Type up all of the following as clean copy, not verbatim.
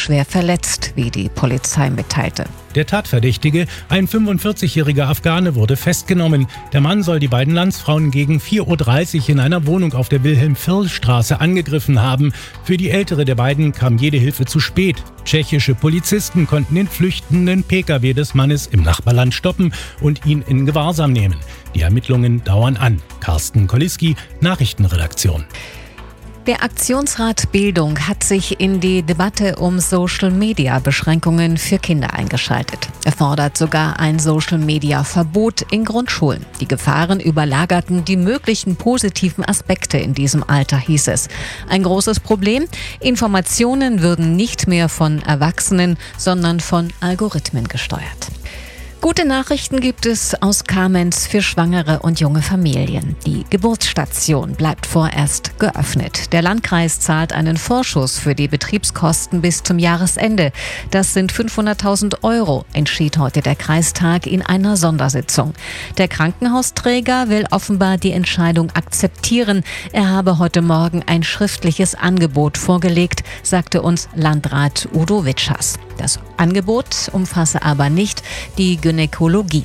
schwer verletzt, wie die Polizei mitteilte. Der Tatverdächtige, ein 45-jähriger Afghane, wurde festgenommen. Der Mann soll die beiden Landsfrauen gegen 4:30 Uhr in einer Wohnung auf der Wilhelm-Virl-Straße angegriffen haben. Für die ältere der beiden kam jede Hilfe zu spät. Tschechische Polizisten konnten den flüchtenden Pkw des Mannes im Nachbarland stoppen und ihn in Gewahrsam nehmen. Die Ermittlungen dauern an. Carsten Koliski, Nachrichtenredaktion. Der Aktionsrat Bildung hat sich in die Debatte um Social-Media-Beschränkungen für Kinder eingeschaltet. Er fordert sogar ein Social-Media-Verbot in Grundschulen. Die Gefahren überlagerten die möglichen positiven Aspekte in diesem Alter, hieß es. Ein großes Problem? Informationen würden nicht mehr von Erwachsenen, sondern von Algorithmen gesteuert. Gute Nachrichten gibt es aus Kamenz für schwangere und junge Familien. Die Geburtsstation bleibt vorerst geöffnet. Der Landkreis zahlt einen Vorschuss für die Betriebskosten bis zum Jahresende. Das sind 500.000 €, entschied heute der Kreistag in einer Sondersitzung. Der Krankenhausträger will offenbar die Entscheidung akzeptieren. Er habe heute Morgen ein schriftliches Angebot vorgelegt, sagte uns Landrat Udo Witschers. Das Angebot umfasse aber nicht die Gynäkologie.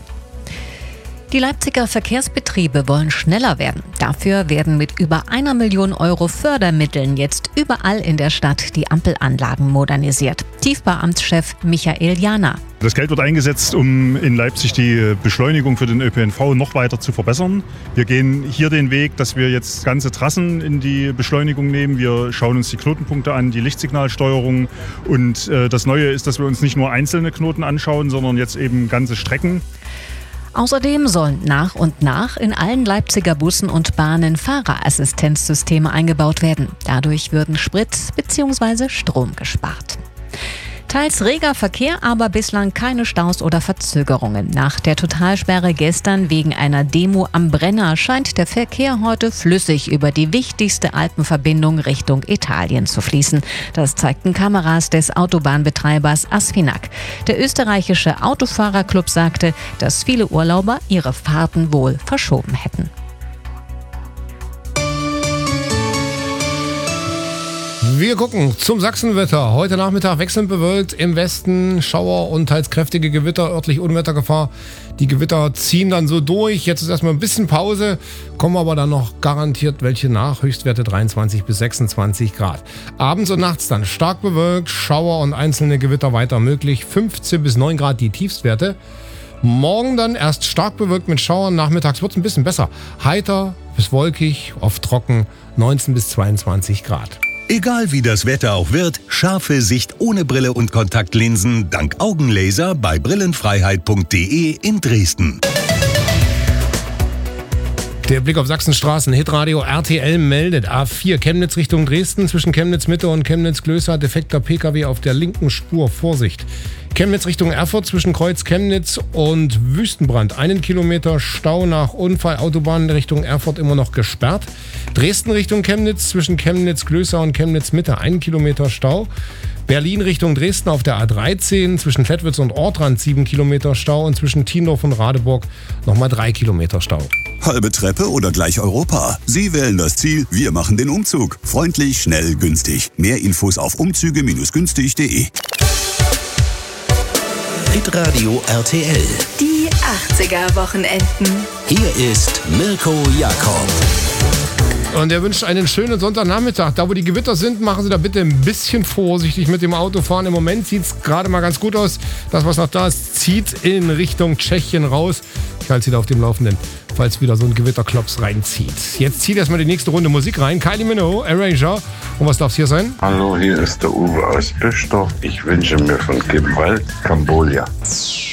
Die Leipziger Verkehrsbetriebe wollen schneller werden. Dafür werden mit über 1 Million € Fördermitteln jetzt überall in der Stadt die Ampelanlagen modernisiert. Tiefbauamtschef Michael Jana. Das Geld wird eingesetzt, um in Leipzig die Beschleunigung für den ÖPNV noch weiter zu verbessern. Wir gehen hier den Weg, dass wir jetzt ganze Trassen in die Beschleunigung nehmen. Wir schauen uns die Knotenpunkte an, die Lichtsignalsteuerung. Und das Neue ist, dass wir uns nicht nur einzelne Knoten anschauen, sondern jetzt eben ganze Strecken. Außerdem sollen nach und nach in allen Leipziger Bussen und Bahnen Fahrerassistenzsysteme eingebaut werden. Dadurch würden Sprit bzw. Strom gespart. Teils reger Verkehr, aber bislang keine Staus oder Verzögerungen. Nach der Totalsperre gestern wegen einer Demo am Brenner scheint der Verkehr heute flüssig über die wichtigste Alpenverbindung Richtung Italien zu fließen. Das zeigten Kameras des Autobahnbetreibers Asfinag. Der österreichische Autofahrerclub sagte, dass viele Urlauber ihre Fahrten wohl verschoben hätten. Wir gucken zum Sachsenwetter. Heute Nachmittag wechselnd bewölkt, im Westen Schauer und teils kräftige Gewitter, örtlich Unwettergefahr. Die Gewitter ziehen dann so durch. Jetzt ist erstmal ein bisschen Pause, kommen aber dann noch garantiert welche nach. Höchstwerte 23 bis 26 Grad. Abends und nachts dann stark bewölkt, Schauer und einzelne Gewitter weiter möglich. 15 bis 9 Grad die Tiefstwerte. Morgen dann erst stark bewölkt mit Schauern, nachmittags wird es ein bisschen besser. Heiter bis wolkig, oft trocken, 19 bis 22 Grad. Egal wie das Wetter auch wird, scharfe Sicht ohne Brille und Kontaktlinsen dank Augenlaser bei brillenfreiheit.de in Dresden. Der Blick auf Sachsenstraßen. Hitradio RTL meldet A4 Chemnitz Richtung Dresden. Zwischen Chemnitz Mitte und Chemnitz Klößer defekter Pkw auf der linken Spur. Vorsicht. Chemnitz Richtung Erfurt zwischen Kreuz Chemnitz und Wüstenbrand. 1 Kilometer Stau nach Unfall. Autobahn Richtung Erfurt immer noch gesperrt. Dresden Richtung Chemnitz zwischen Chemnitz Klößer und Chemnitz Mitte. 1 Kilometer Stau. Berlin Richtung Dresden auf der A13 zwischen Klettwitz und Ortrand 7 Kilometer Stau und zwischen Tiendorf und Radeburg nochmal 3 Kilometer Stau. Halbe Treppe oder gleich Europa? Sie wählen das Ziel, wir machen den Umzug. Freundlich, schnell, günstig. Mehr Infos auf umzüge-günstig.de. Hitradio RTL. Die 80er-Wochenenden. Hier ist Mirko Jakob. Und er wünscht einen schönen Sonntagnachmittag. Da, wo die Gewitter sind, machen Sie da bitte ein bisschen vorsichtig mit dem Autofahren. Im Moment sieht es gerade mal ganz gut aus. Das, was noch da ist, zieht in Richtung Tschechien raus. Ich halte Sie da auf dem Laufenden, falls wieder so ein Gewitterklops reinzieht. Jetzt zieht erstmal die nächste Runde Musik rein. Kylie Minogue, Erasure. Und was darf es hier sein? Hallo, hier ist der Uwe aus Bischdorf. Ich wünsche mir von Gewalt Cambodia.